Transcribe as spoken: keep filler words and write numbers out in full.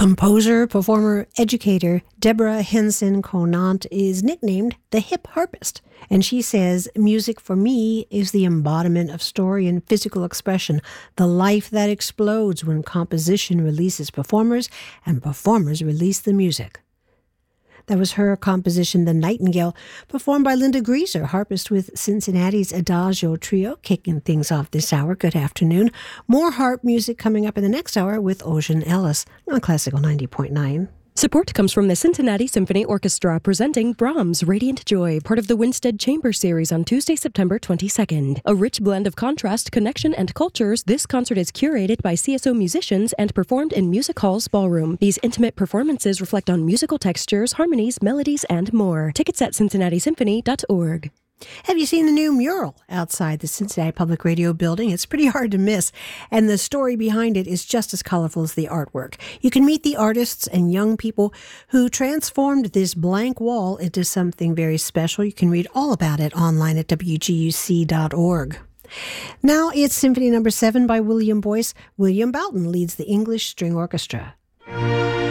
Composer, performer, educator Deborah Henson Conant is nicknamed the Hip Harpist, and she says, music for me is the embodiment of story and physical expression, the life that explodes when composition releases performers and performers release the music. That was her composition, The Nightingale, performed by Linda Grieser, harpist with Cincinnati's Adagio Trio, kicking things off this hour. Good afternoon. More harp music coming up in the next hour with Ocean Ellis on Classical ninety point nine. Support comes from the Cincinnati Symphony Orchestra presenting Brahms' Radiant Joy, part of the Winstead Chamber Series on Tuesday, September twenty-second. A rich blend of contrast, connection, and cultures, this concert is curated by C S O musicians and performed in Music Hall's ballroom. These intimate performances reflect on musical textures, harmonies, melodies, and more. Tickets at cincinnati symphony dot org. Have you seen the new mural outside the Cincinnati Public Radio building? It's pretty hard to miss, and the story behind it is just as colorful as the artwork. You can meet the artists and young people who transformed this blank wall into something very special. You can read all about it online at w g u c dot org. Now it's Symphony Number seven by William Boyce. William Boughton leads the English String Orchestra.